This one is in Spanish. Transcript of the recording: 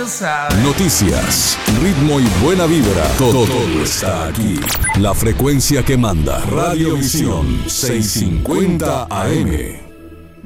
sabes. Noticias, ritmo y buena vibra. Todo está aquí. La frecuencia que manda. Radiovisión 650 AM.